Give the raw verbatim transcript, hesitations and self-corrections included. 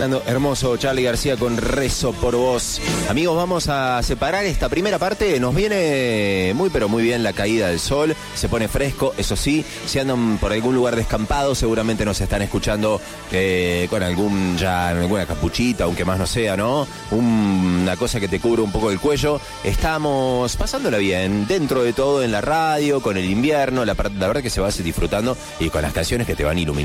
Sonando hermoso Charly García con Rezo por Vos. Amigos, vamos a separar esta primera parte. Nos viene muy pero muy bien la caída del sol. Se pone fresco, eso sí. Si andan por algún lugar descampado, seguramente nos están escuchando eh, con algún ya alguna capuchita, aunque más no sea, ¿no? Un, una cosa que te cubre un poco el cuello. Estamos pasándola bien, dentro de todo en la radio, con el invierno. La, la verdad que se va disfrutando y con las canciones que te van iluminando.